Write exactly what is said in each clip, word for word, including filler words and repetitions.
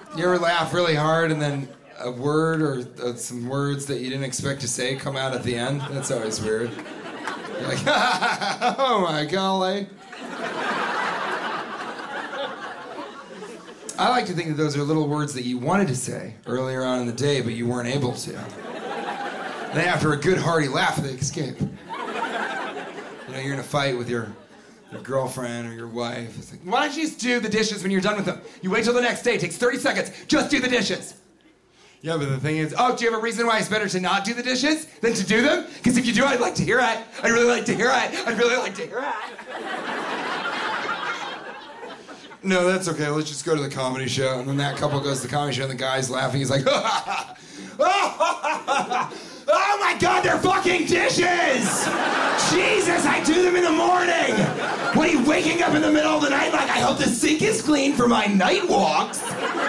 You ever laugh really hard and then a word or uh, some words that you didn't expect to say come out at the end? That's always weird. You're like, oh my golly. I like to think that those are little words that you wanted to say earlier on in the day, but you weren't able to. Then after a good hearty laugh, they escape. You know, you're in a fight with your, your girlfriend or your wife. It's like, why don't you just do the dishes when you're done with them? You wait till the next day. It takes thirty seconds. Just do the dishes. Yeah, but the thing is, oh, do you have a reason why it's better to not do the dishes than to do them? Because if you do, I'd like to hear it. I'd really like to hear it. I'd really like to hear it. No, that's okay. Let's just go to the comedy show. And then that couple goes to the comedy show, and the guy's laughing. He's like, oh my God, they're fucking dishes! Jesus, I do them in the morning! What are you waking up in the middle of the night like, I hope the sink is clean for my night walks?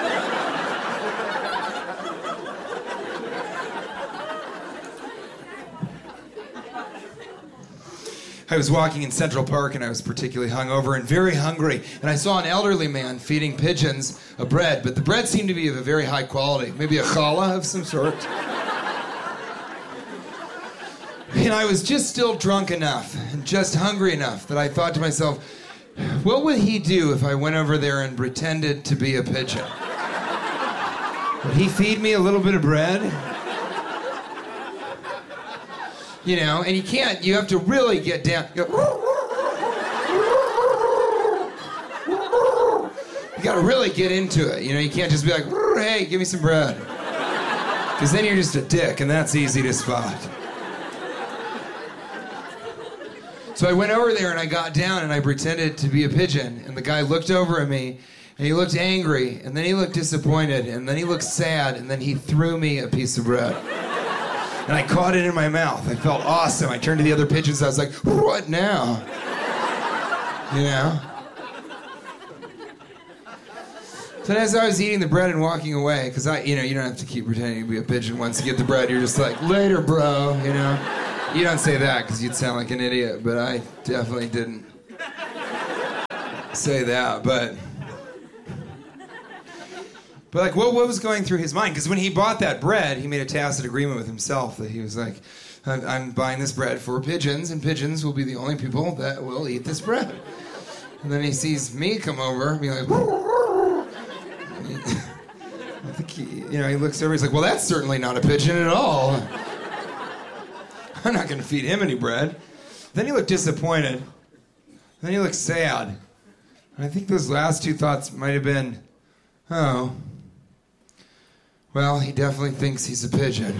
I was walking in Central Park and I was particularly hungover and very hungry. And I saw an elderly man feeding pigeons a bread, but the bread seemed to be of a very high quality. Maybe a challah of some sort. And I was just still drunk enough and just hungry enough that I thought to myself, what would he do if I went over there and pretended to be a pigeon? Would he feed me a little bit of bread? You know, and you can't, you have to really get down. You, you gotta really get into it. You know, you can't just be like, hey, give me some bread. Because then you're just a dick, and that's easy to spot. So I went over there and I got down and I pretended to be a pigeon. And the guy looked over at me and he looked angry, and then he looked disappointed, and then he looked sad, and then he threw me a piece of bread. And I caught it in my mouth. I felt awesome. I turned to the other pigeons. I was like, what now? You know? So as I was eating the bread and walking away, because I, you know, you don't have to keep pretending to be a pigeon. Once you get the bread, you're just like, later, bro, you know? You don't say that because you'd sound like an idiot, but I definitely didn't say that, but... But like, what, what was going through his mind? Because when he bought that bread, he made a tacit agreement with himself that he was like, I'm, I'm buying this bread for pigeons, and pigeons will be the only people that will eat this bread. And then he sees me come over, and be like, I think he, you know, he looks over, he's like, well, that's certainly not a pigeon at all. I'm not going to feed him any bread. Then he looked disappointed. Then he looked sad. And I think those last two thoughts might have been, oh, well, he definitely thinks he's a pigeon.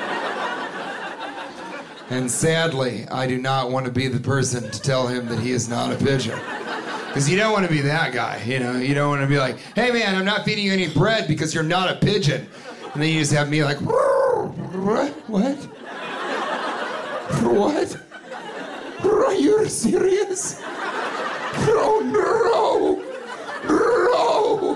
And sadly, I do not want to be the person to tell him that he is not a pigeon. Because you don't want to be that guy, you know? You don't want to be like, hey man, I'm not feeding you any bread because you're not a pigeon. And then you just have me like, what? What? What? Are you serious? Oh no! No!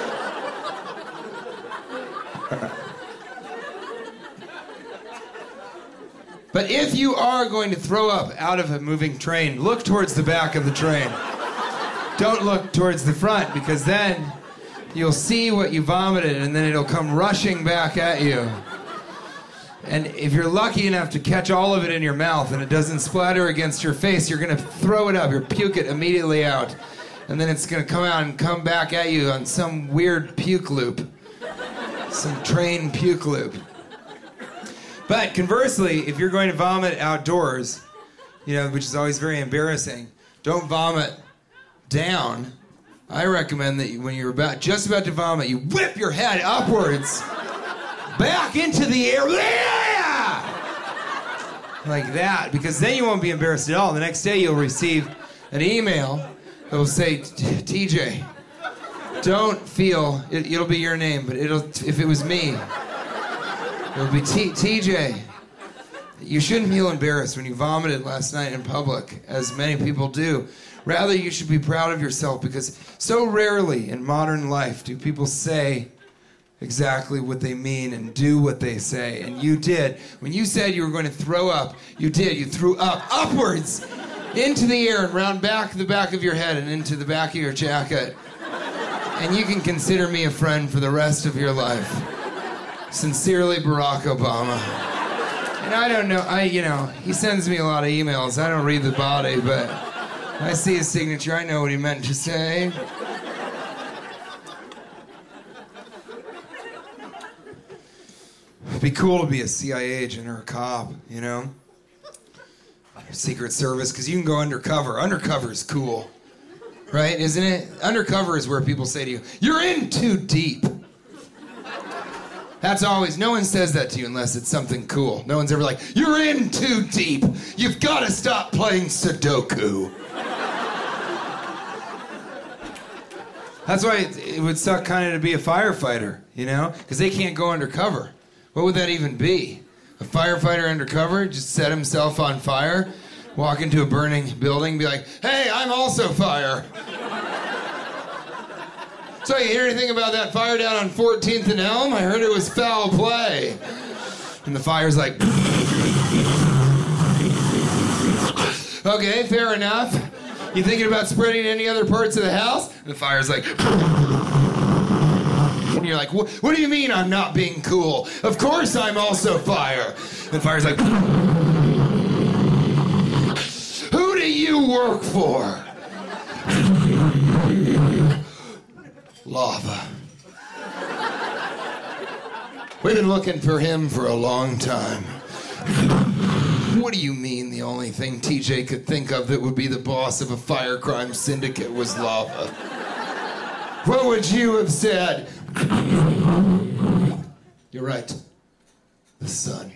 But if you are going to throw up out of a moving train, look towards the back of the train. Don't look towards the front, because then you'll see what you vomited and then it'll come rushing back at you. And if you're lucky enough to catch all of it in your mouth and it doesn't splatter against your face, you're going to throw it up, you'll puke it immediately out. And then it's going to come out and come back at you on some weird puke loop. Some train puke loop. But conversely, if you're going to vomit outdoors, you know, which is always very embarrassing, don't vomit down. I recommend that you, when you're about just about to vomit, you whip your head upwards, back into the air, yeah! Like that, because then you won't be embarrassed at all. The next day you'll receive an email that will say, T J, don't feel, it, it'll be your name, but it'll, if it was me, it'll be T, TJ. You shouldn't feel embarrassed when you vomited last night in public, as many people do. Rather, you should be proud of yourself, because so rarely in modern life do people say exactly what they mean and do what they say. And you did. When you said you were going to throw up, you did. You threw up upwards into the air and round back the back of your head and into the back of your jacket. And you can consider me a friend for the rest of your life. Sincerely, Barack Obama. And I don't know, I, you know, he sends me a lot of emails. I don't read the body, but I see his signature. I know what he meant to say. It'd be cool to be a C I A agent or a cop, you know? Secret Service, because you can go undercover. Undercover is cool. Right, isn't it? Undercover is where people say to you, you're in too deep. That's always, no one says that to you unless it's something cool. No one's ever like, you're in too deep. You've got to stop playing Sudoku. That's why it, it would suck kind of to be a firefighter, you know? Because they can't go undercover. What would that even be? A firefighter undercover just set himself on fire? Walk into a burning building and be like, hey, I'm also fire. So you hear anything about that fire down on fourteenth and Elm? I heard it was foul play. And the fire's like, okay, fair enough. You thinking about spreading any other parts of the house? And the fire's like, and you're like, what do you mean I'm not being cool? Of course I'm also fire. And the fire's like, who do you work for? Lava. We've been looking for him for a long time. What do you mean the only thing T J could think of that would be the boss of a fire crime syndicate was lava? What would you have said? You're right. The sun.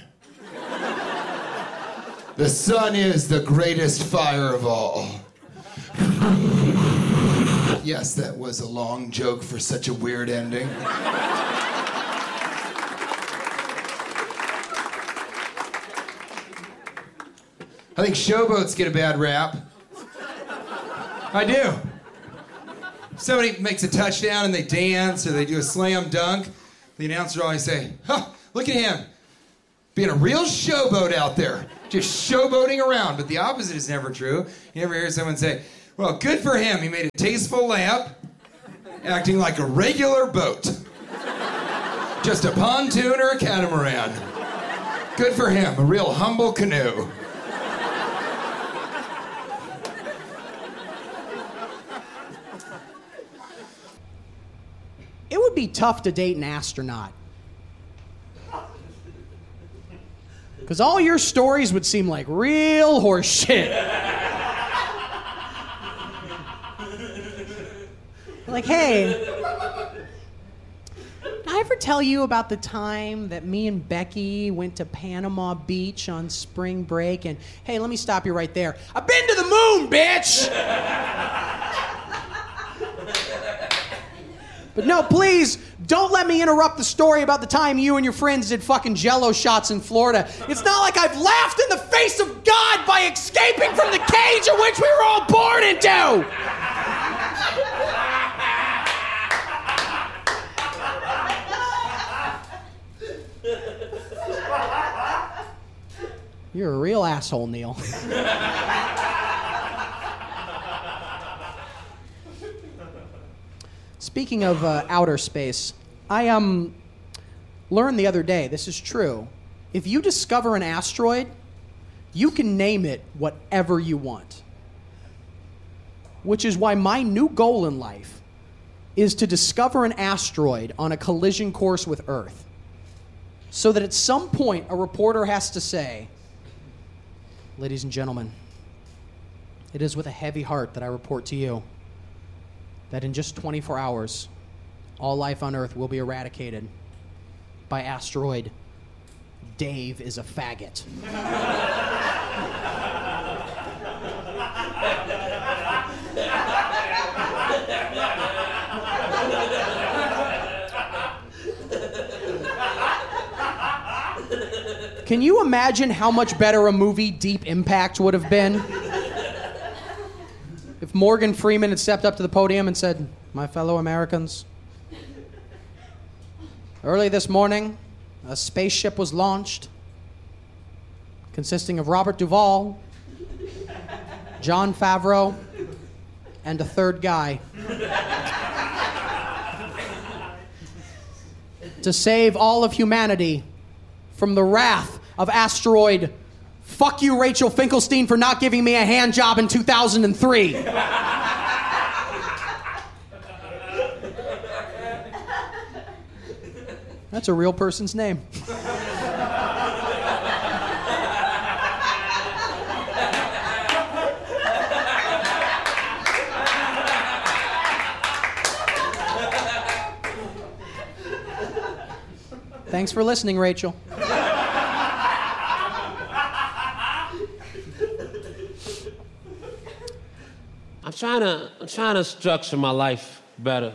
The sun is the greatest fire of all. Yes, that was a long joke for such a weird ending. I think showboats get a bad rap. I do. Somebody makes a touchdown and they dance or they do a slam dunk. The announcer always say, huh, look at him. Being a real showboat out there. Just showboating around. But the opposite is never true. You never hear someone say, well, good for him. He made a tasteful layup, acting like a regular boat. Just a pontoon or a catamaran. Good for him. A real humble canoe. It would be tough to date an astronaut. Because all your stories would seem like real horse shit. Like, hey, did I ever tell you about the time that me and Becky went to Panama Beach on spring break? And, hey, let me stop you right there. I've been to the moon, bitch! But no, please, don't let me interrupt the story about the time you and your friends did fucking Jell-O shots in Florida. It's not like I've laughed in the face of God by escaping from the cage in which we were all born into! You're a real asshole, Neil. Speaking of uh, outer space, I um learned the other day, this is true, if you discover an asteroid, you can name it whatever you want. Which is why my new goal in life is to discover an asteroid on a collision course with Earth. So that at some point a reporter has to say, ladies and gentlemen, it is with a heavy heart that I report to you that in just twenty-four hours, all life on Earth will be eradicated by asteroid Dave is a faggot. Can you imagine how much better a movie Deep Impact would have been? If Morgan Freeman had stepped up to the podium and said, my fellow Americans, early this morning, a spaceship was launched consisting of Robert Duvall, Jon Favreau, and a third guy. to save all of humanity from the wrath of asteroid fuck you, Rachel Finkelstein, for not giving me a hand job in two thousand three. That's a real person's name. Thanks for listening, Rachel. I'm trying to I'm trying to structure my life better.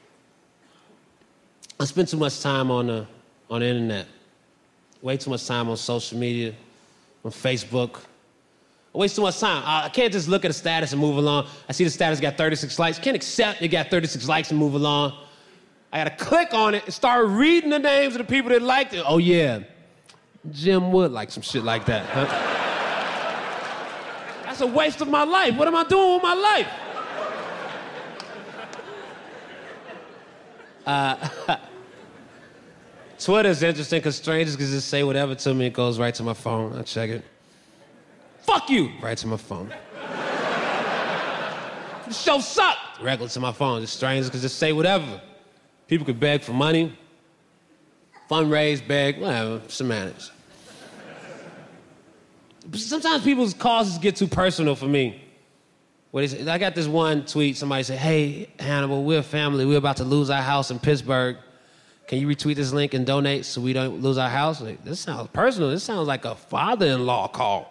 I spend too much time on the on the internet. Way too much time on social media, on Facebook. I waste too much time. I can't just look at a status and move along. I see the status got thirty-six likes. Can't accept it got thirty-six likes and move along. I gotta click on it and start reading the names of the people that liked it. Oh yeah, Jim Wood liked some shit like that. Huh? That's a waste of my life. What am I doing with my life? Uh, Twitter's interesting because strangers can just say whatever to me. It goes right to my phone. I check it. Fuck you! Right to my phone. The show sucked! Regular to my phone. Just strangers can just say whatever. People could beg for money, fundraise, beg, whatever, semantics. But sometimes people's causes get too personal for me. What is it? I got this one tweet, somebody said, hey, Hannibal, we're a family. We're about to lose our house in Pittsburgh. Can you retweet this link and donate so we don't lose our house? Like, this sounds personal. This sounds like a father-in-law call.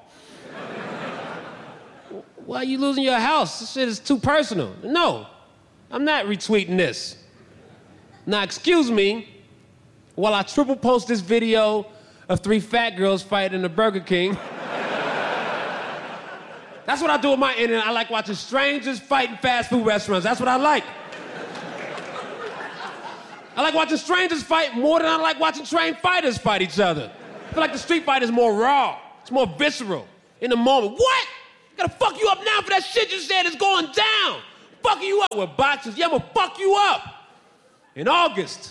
Why are you losing your house? This shit is too personal. No, I'm not retweeting this. Now, excuse me, while I triple post this video of three fat girls fighting in the Burger King. That's what I do with my internet. I like watching strangers fight in fast food restaurants. That's what I like. I like watching strangers fight more than I like watching trained fighters fight each other. I feel like the street fight is more raw. It's more visceral, in the moment. What? I gotta fuck you up now for that shit you said is going down. Fucking you up with boxers. Yeah, I'm gonna fuck you up. In August.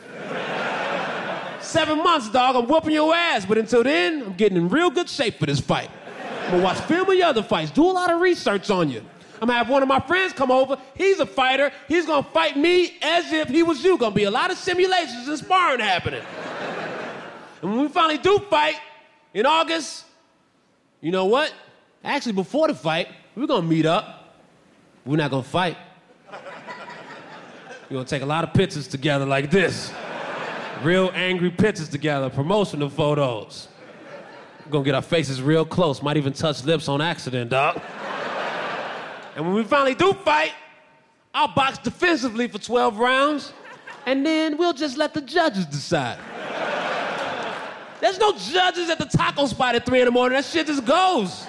Seven months, dog, I'm whooping your ass. But until then, I'm getting in real good shape for this fight. I'm gonna watch film of your other fights, do a lot of research on you. I'm gonna have one of my friends come over. He's a fighter. He's gonna fight me as if he was you. Gonna be a lot of simulations and sparring happening. And when we finally do fight in August, you know what? Actually, before the fight, we're gonna meet up. We're not gonna fight. We're gonna take a lot of pictures together like this. Real angry pictures together, promotional photos. We're gonna get our faces real close, might even touch lips on accident, dog. And when we finally do fight, I'll box defensively for twelve rounds, and then we'll just let the judges decide. There's no judges at the taco spot at three in the morning. That shit just goes.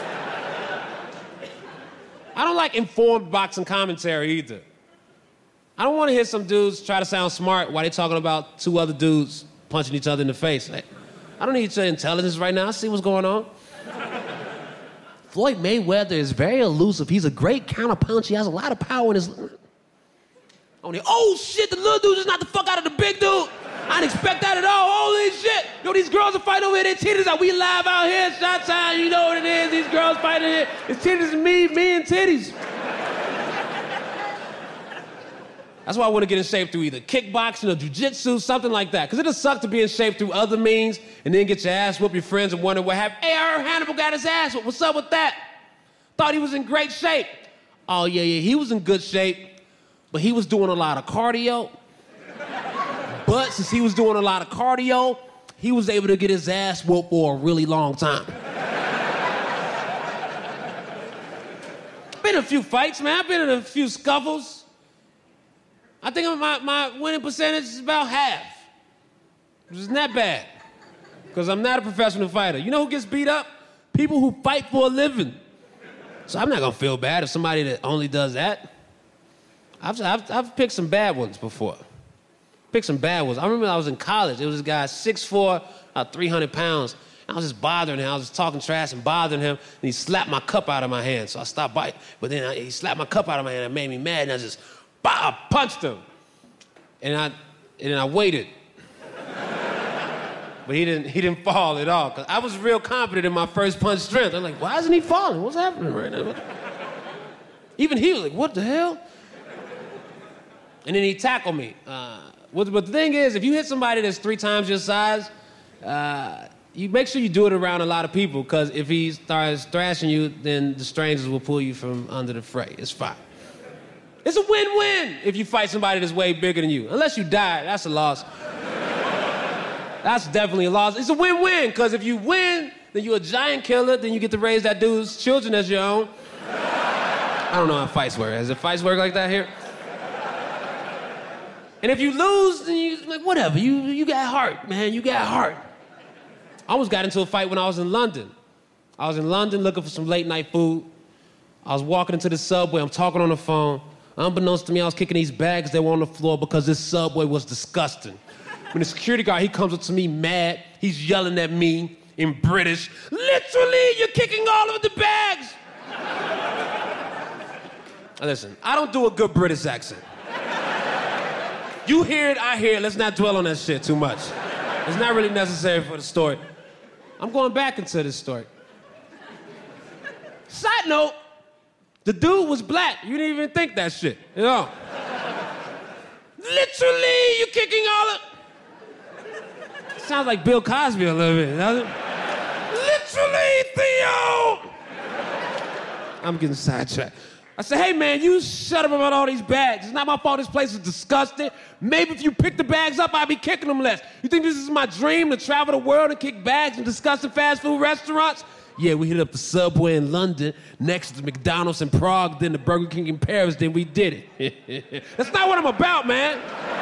I don't like informed boxing commentary either. I don't want to hear some dudes try to sound smart while they're talking about two other dudes punching each other in the face. Like, I don't need your intelligence right now. I see what's going on. Floyd Mayweather is very elusive. He's a great counterpuncher. He has a lot of power in his... Only, oh, shit, the little dude is not the fuck out of the big dude. I didn't expect that at all. Holy shit. Yo, these girls are fighting over here. Their titties out. We live out here. Shot time. You know what it is. These girls fighting here. It's titties and me, me and titties. That's why I want to get in shape through either kickboxing or jiu-jitsu, something like that. Because it'll suck to be in shape through other means and then get your ass whooped, your friends, and wonder what happened. Hey, I heard Hannibal got his ass whooped. What's up with that? Thought he was in great shape. Oh, yeah, yeah, he was in good shape, but he was doing a lot of cardio. But since he was doing a lot of cardio, he was able to get his ass whooped for a really long time. Been in a few fights, man. I've been in a few scuffles. I think my, my winning percentage is about half. Which isn't that bad. Because I'm not a professional fighter. You know who gets beat up? People who fight for a living. So I'm not going to feel bad if somebody that only does that. I've, I've, I've picked some bad ones before. Picked some bad ones. I remember I was in college. There was this guy, six foot four, about three hundred pounds. I was just bothering him. I was just talking trash and bothering him. And he slapped my cup out of my hand. So I stopped biting. But then I, he slapped my cup out of my hand. It made me mad. And I just... I punched him. And I and then I waited. But he didn't he didn't fall at all. Cause I was real confident in my first punch strength. I'm like, why isn't he falling? What's happening right now? Even he was like, what the hell? And then he tackled me. Uh, what, but the thing is, if you hit somebody that's three times your size, uh, you make sure you do it around a lot of people, because if he starts thrashing you, then the strangers will pull you from under the fray. It's fine. It's a win-win if you fight somebody that's way bigger than you. Unless you die, that's a loss. That's definitely a loss. It's a win-win, because if you win, then you're a giant killer, then you get to raise that dude's children as your own. I don't know how fights work. Does it fights work like that here? And if you lose, then you like, whatever. You, you got heart, man. You got heart. I almost got into a fight when I was in London. I was in London looking for some late-night food. I was walking into the subway. I'm talking on the phone. Unbeknownst to me, I was kicking these bags that were on the floor because this subway was disgusting. When the security guard, he comes up to me mad. He's yelling at me in British. Literally, you're kicking all of the bags. Listen, I don't do a good British accent. You hear it, I hear it. Let's not dwell on that shit too much. It's not really necessary for the story. I'm going back into this story. Side note, the dude was black. You didn't even think that shit, you know? Literally, you're kicking all of... Sounds like Bill Cosby a little bit, doesn't it? Literally, Theo! I'm getting sidetracked. I said, hey, man, you shut up about all these bags. It's not my fault this place is disgusting. Maybe if you pick the bags up, I'd be kicking them less. You think this is my dream, to travel the world and kick bags in disgusting fast food restaurants? Yeah, we hit up the Subway in London, next to McDonald's in Prague, then the Burger King in Paris, then we did it. That's not what I'm about, man.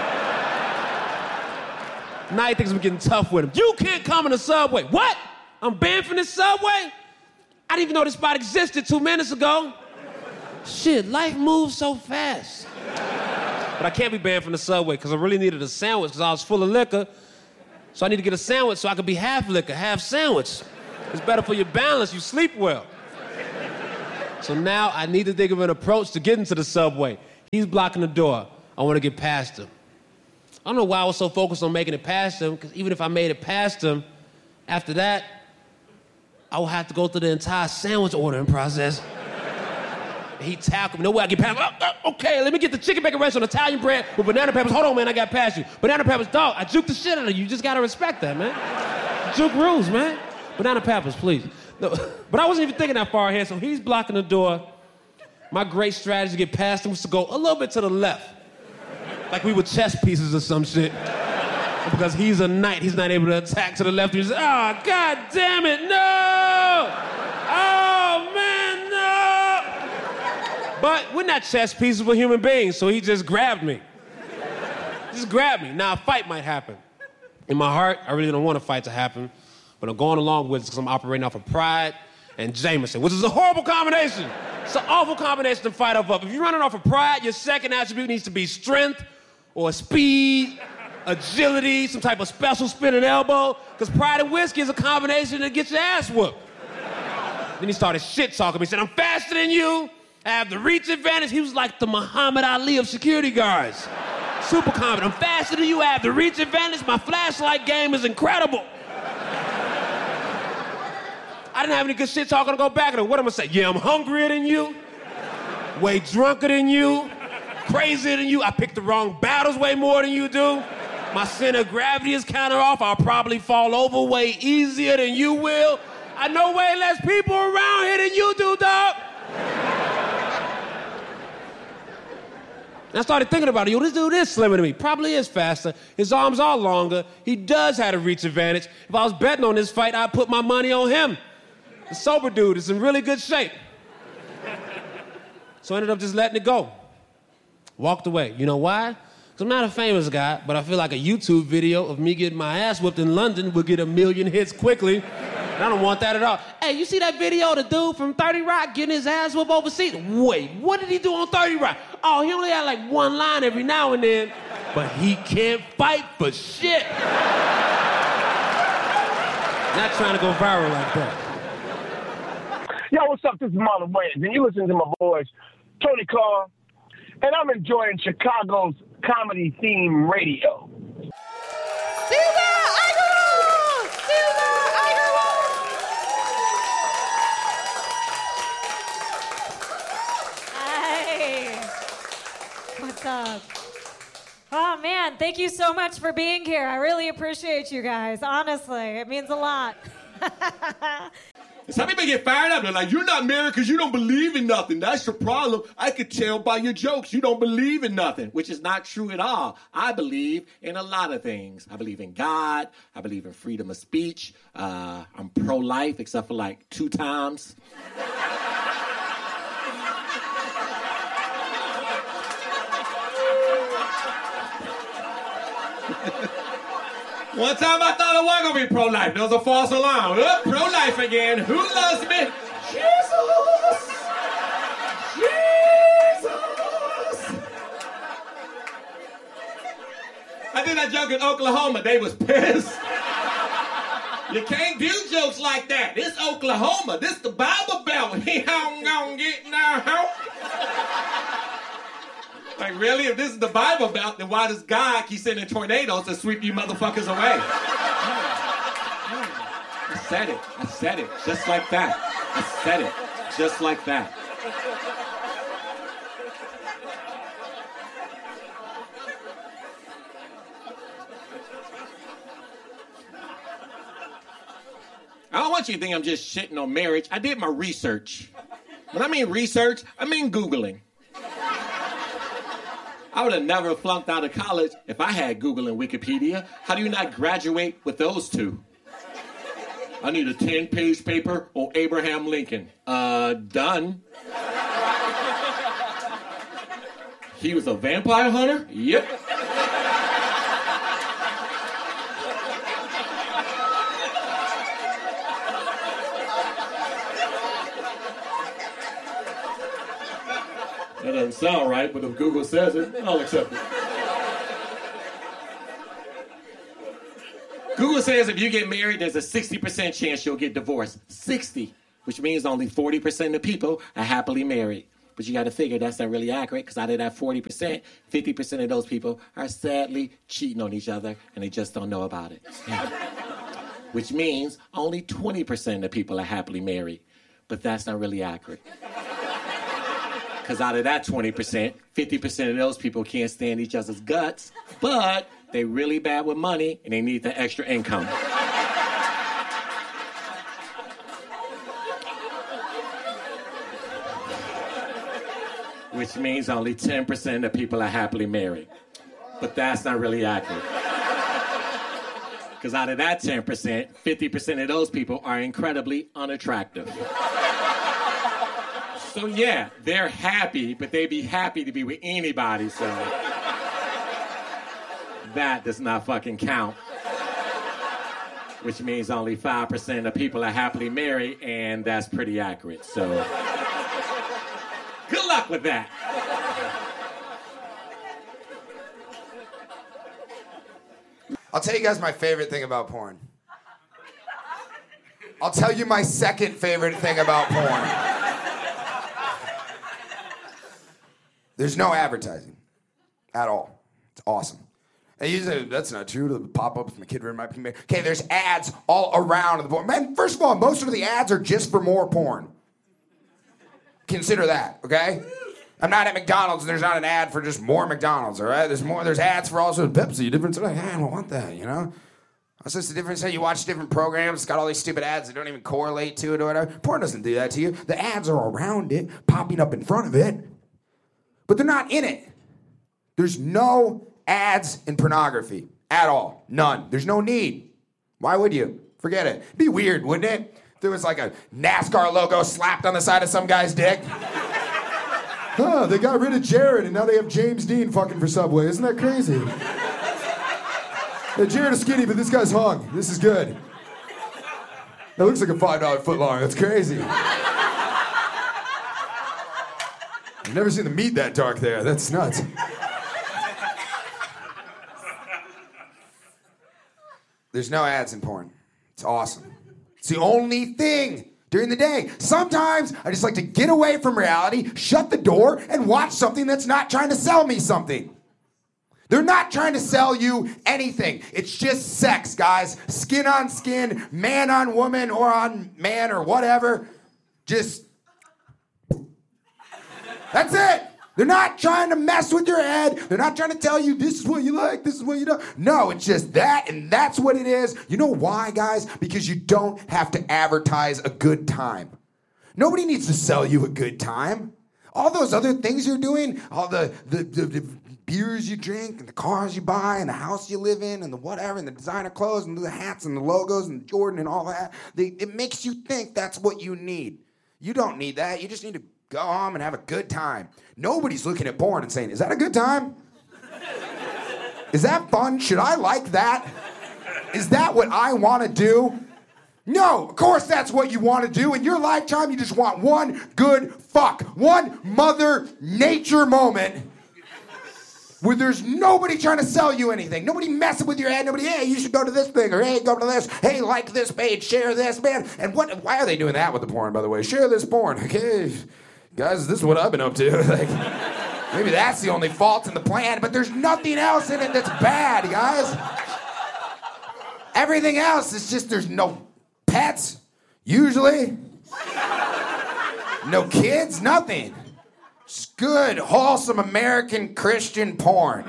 Now he thinks I'm getting tough with him. You can't come in the Subway. What? I'm banned from this Subway? I didn't even know this spot existed two minutes ago. Shit, life moves so fast. But I can't be banned from the Subway because I really needed a sandwich because I was full of liquor. So I need to get a sandwich so I could be half liquor, half sandwich. It's better for your balance, you sleep well. So now I need to think of an approach to get into the Subway. He's blocking the door. I want to get past him. I don't know why I was so focused on making it past him, because even if I made it past him, after that, I would have to go through the entire sandwich ordering process. He tackled me. No way I get past him. Oh, oh, okay, let me get the chicken bacon ranch on Italian bread with banana peppers. Hold on, man, I got past you. Banana peppers, dog, I juked the shit out of you. You just gotta respect that, man. Juke rules, man. Banana peppers, please. No, but I wasn't even thinking that far ahead, so he's blocking the door. My great strategy to get past him was to go a little bit to the left. Like we were chess pieces or some shit. Because he's a knight, he's not able to attack to the left. He's like, oh, God damn it, no! Oh, man, no! But we're not chess pieces, we're human beings, so he just grabbed me. Just grabbed me. Now a fight might happen. In my heart, I really don't want a fight to happen, but I'm going along with it because I'm operating off of pride and Jameson, which is a horrible combination. It's an awful combination to fight off of. If you're running off of pride, your second attribute needs to be strength or speed, agility, some type of special spinning elbow, because pride and whiskey is a combination that gets your ass whooped. Then he started shit talking me. He said, I'm faster than you, I have the reach advantage. He was like the Muhammad Ali of security guards. Super confident. I'm faster than you, I have the reach advantage. My flashlight game is incredible. I didn't have any good shit talking to go back at him. What am I gonna say? Yeah, I'm hungrier than you, way drunker than you, crazier than you. I picked the wrong battles way more than you do. My center of gravity is counter off. I'll probably fall over way easier than you will. I know way less people around here than you do, dog. And I started thinking about it. Yo, this dude is slimmer than me. Probably is faster. His arms are longer. He does have a reach advantage. If I was betting on this fight, I'd put my money on him. The sober dude is in really good shape. So I ended up just letting it go. Walked away. You know why? Because I'm not a famous guy, but I feel like a YouTube video of me getting my ass whipped in London would get a million hits quickly. And I don't want that at all. Hey, you see that video of the dude from thirty Rock getting his ass whipped overseas? Wait, what did he do on thirty Rock? Oh, he only had like one line every now and then, but he can't fight for shit. Not trying to go viral like that. Yo, what's up? This is Marlon Wayans, and you listen to my boys, Tony Carr, and I'm enjoying Chicago's comedy theme radio. up. Oh, man, thank you so much for being here. I really appreciate you guys. Honestly, it means a lot. Some people get fired up. They're like, you're not married because you don't believe in nothing. That's your problem. I could tell by your jokes you don't believe in nothing, which is not true at all. I believe in a lot of things. I believe in God. I believe in freedom of speech. Uh, I'm pro-life, except for like two times. One time I thought I was going to be pro-life. There was a false alarm. Oh, pro-life again. Who loves me? Jesus! Jesus! I did that joke in Oklahoma. They was pissed. You can't do jokes like that. This Oklahoma. This the Bible Belt. He hung on getting our home. Like, really? If this is the Bible Belt, then why does God keep sending tornadoes to sweep you motherfuckers away? I said it. I said it. Just like that. I said it. Just like that. I don't want you to think I'm just shitting on marriage. I did my research. When I mean research, I mean Googling. I would have never flunked out of college if I had Google and Wikipedia. How do you not graduate with those two? I need a ten-page paper on Abraham Lincoln. Uh, done. He was a vampire hunter? Yep. That doesn't sound right, but if Google says it, I'll accept it. Google says if you get married, there's a sixty percent chance you'll get divorced. sixty, which means only forty percent of people are happily married. But you got to figure that's not really accurate, because out of that forty percent, fifty percent of those people are sadly cheating on each other, and they just don't know about it. Yeah. Which means only twenty percent of people are happily married. But that's not really accurate. Because out of that twenty percent, fifty percent of those people can't stand each other's guts, but they really bad with money and they need the extra income. Which means only ten percent of people are happily married. But that's not really accurate. Because out of that ten percent, fifty percent of those people are incredibly unattractive. So yeah, they're happy, but they be happy to be with anybody, so that does not fucking count. Which means only five percent of people are happily married, and that's pretty accurate, so good luck with that. I'll tell you guys my favorite thing about porn. I'll tell you my second favorite thing about porn. There's no advertising at all. It's awesome. And you say, that's not true. The pop-ups, my kid might be made. Okay, there's ads all around the porn. Man, first of all, most of the ads are just for more porn. Consider that, okay? I'm not at McDonald's and there's not an ad for just more McDonald's, all right? There's more. There's ads for also Pepsi, different stuff. Like, I don't want that, you know? It's just the difference how you watch different programs. It's got all these stupid ads that don't even correlate to it or whatever. Porn doesn't do that to you. The ads are around it, popping up in front of it. But they're not in it. There's no ads in pornography at all. None. There's no need. Why would you? Forget it. It'd be weird, wouldn't it? If there was like a NASCAR logo slapped on the side of some guy's dick. Huh, they got rid of Jared and now they have James Dean fucking for Subway. Isn't that crazy? Yeah, Jared is skinny, but this guy's hung. This is good. That looks like a five dollar footlong. That's crazy. I've never seen the meat that dark there. That's nuts. There's no ads in porn. It's awesome. It's the only thing during the day. Sometimes I just like to get away from reality, shut the door, and watch something that's not trying to sell me something. They're not trying to sell you anything. It's just sex, guys. Skin on skin, man on woman, or on man, or whatever. Just... That's it. They're not trying to mess with your head. They're not trying to tell you this is what you like, this is what you don't. No, it's just that, and that's what it is. You know why, guys? Because you don't have to advertise a good time. Nobody needs to sell you a good time. All those other things you're doing, all the, the, the, the beers you drink, and the cars you buy, and the house you live in, and the whatever, and the designer clothes, and the hats, and the logos, and Jordan, and all that, they, it makes you think that's what you need. You don't need that. You just need to go home and have a good time. Nobody's looking at porn and saying, is that a good time? Is that fun? Should I like that? Is that what I want to do? No, of course that's what you want to do. In your lifetime, you just want one good fuck. One mother nature moment where there's nobody trying to sell you anything. Nobody messing with your head. Nobody, hey, you should go to this thing, or hey, go to this. Hey, like this page, share this, man. And what? Why are they doing that with the porn, by the way? Share this porn. Okay, guys, this is what I've been up to. Like, maybe that's the only fault in the plan, but there's nothing else in it that's bad, guys. Everything else is just, there's no pets, usually. No kids, nothing. Just good, wholesome American Christian porn.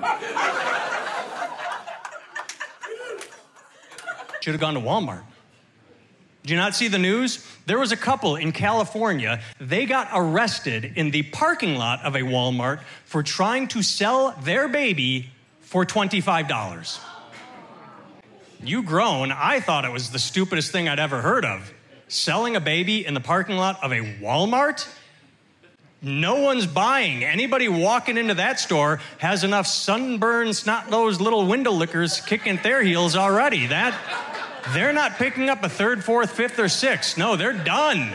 Should have gone to Walmart. Did you not see the news? There was a couple in California. They got arrested in the parking lot of a Walmart for trying to sell their baby for twenty-five dollars. You grown, I thought it was the stupidest thing I'd ever heard of. Selling a baby in the parking lot of a Walmart? No one's buying. Anybody walking into that store has enough sunburned, snot-nosed little window lickers kicking at their heels already. That, they're not picking up a third, fourth, fifth, or sixth. No, they're done.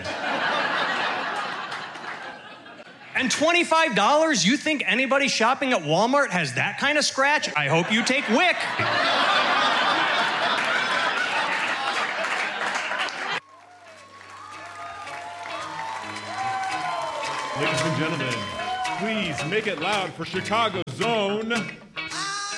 And twenty-five dollars? You think anybody shopping at Walmart has that kind of scratch? I hope you take Wick. Ladies and gentlemen, please make it loud for Chicago's own